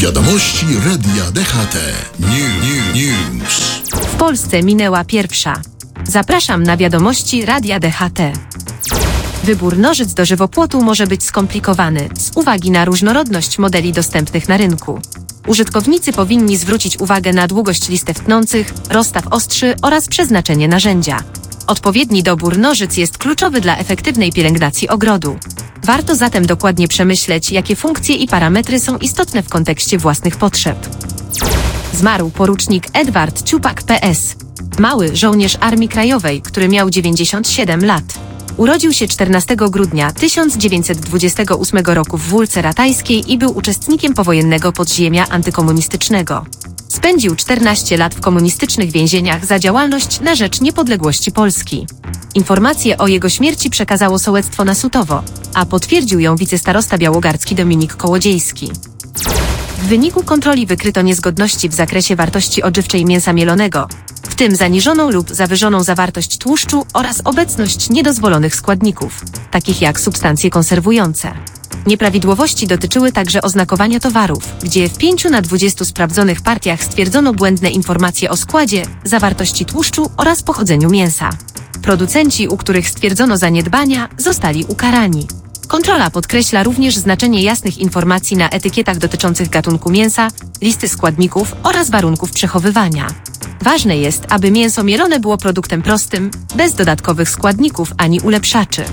Wiadomości Radia DHT. News. W Polsce minęła pierwsza. Zapraszam na wiadomości Radia DHT. Wybór nożyc do żywopłotu może być skomplikowany z uwagi na różnorodność modeli dostępnych na rynku. Użytkownicy powinni zwrócić uwagę na długość listew tnących, rozstaw ostrzy oraz przeznaczenie narzędzia. Odpowiedni dobór nożyc jest kluczowy dla efektywnej pielęgnacji ogrodu. Warto zatem dokładnie przemyśleć, jakie funkcje i parametry są istotne w kontekście własnych potrzeb. Zmarł porucznik Edward Ciupak PS. Mały żołnierz Armii Krajowej, który miał 97 lat. Urodził się 14 grudnia 1928 roku w Wólce Ratajskiej i był uczestnikiem powojennego podziemia antykomunistycznego. Spędził 14 lat w komunistycznych więzieniach za działalność na rzecz niepodległości Polski. Informację o jego śmierci przekazało sołectwo Nasutowo, a potwierdził ją wicestarosta białogardzki Dominik Kołodziejski. W wyniku kontroli wykryto niezgodności w zakresie wartości odżywczej mięsa mielonego, w tym zaniżoną lub zawyżoną zawartość tłuszczu oraz obecność niedozwolonych składników, takich jak substancje konserwujące. Nieprawidłowości dotyczyły także oznakowania towarów, gdzie w 5 na 20 sprawdzonych partiach stwierdzono błędne informacje o składzie, zawartości tłuszczu oraz pochodzeniu mięsa. Producenci, u których stwierdzono zaniedbania, zostali ukarani. Kontrola podkreśla również znaczenie jasnych informacji na etykietach dotyczących gatunku mięsa, listy składników oraz warunków przechowywania. Ważne jest, aby mięso mielone było produktem prostym, bez dodatkowych składników ani ulepszaczy.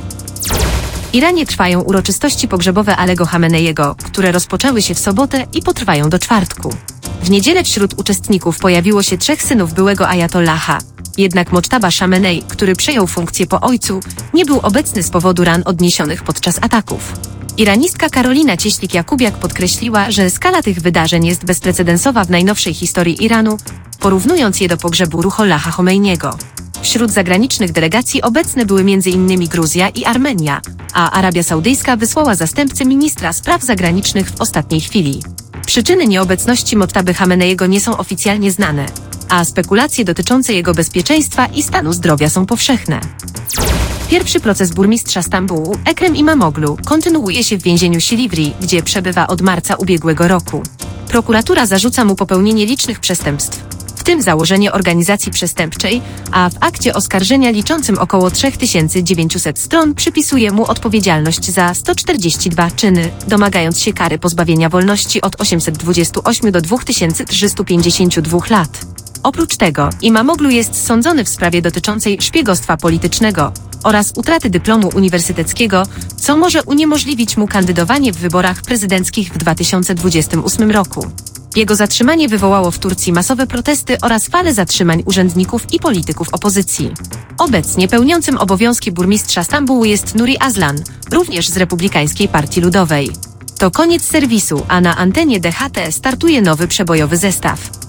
W Iranie trwają uroczystości pogrzebowe Alego Chameneiego, które rozpoczęły się w sobotę i potrwają do czwartku. W niedzielę wśród uczestników pojawiło się 3 synów byłego ajatollaha. Jednak Mojtaba Chamenei, który przejął funkcję po ojcu, nie był obecny z powodu ran odniesionych podczas ataków. Iranistka Karolina Cieślik-Jakubiak podkreśliła, że skala tych wydarzeń jest bezprecedensowa w najnowszej historii Iranu, porównując je do pogrzebu Ruhollaha Chomeiniego. Wśród zagranicznych delegacji obecne były m.in. Gruzja i Armenia, a Arabia Saudyjska wysłała zastępcę ministra spraw zagranicznych w ostatniej chwili. Przyczyny nieobecności Mojtaby Chameneiego nie są oficjalnie znane, a spekulacje dotyczące jego bezpieczeństwa i stanu zdrowia są powszechne. Pierwszy proces burmistrza Stambułu, Ekrem İmamoğlu, kontynuuje się w więzieniu Silivri, gdzie przebywa od marca ubiegłego roku. Prokuratura zarzuca mu popełnienie licznych przestępstw, w tym założenie organizacji przestępczej, a w akcie oskarżenia liczącym około 3900 stron przypisuje mu odpowiedzialność za 142 czyny, domagając się kary pozbawienia wolności od 828 do 2352 lat. Oprócz tego İmamoğlu jest sądzony w sprawie dotyczącej szpiegostwa politycznego oraz utraty dyplomu uniwersyteckiego, co może uniemożliwić mu kandydowanie w wyborach prezydenckich w 2028 roku. Jego zatrzymanie wywołało w Turcji masowe protesty oraz falę zatrzymań urzędników i polityków opozycji. Obecnie pełniącym obowiązki burmistrza Stambułu jest Nuri Aslan, również z Republikańskiej Partii Ludowej. To koniec serwisu, a na antenie DHT startuje nowy przebojowy zestaw.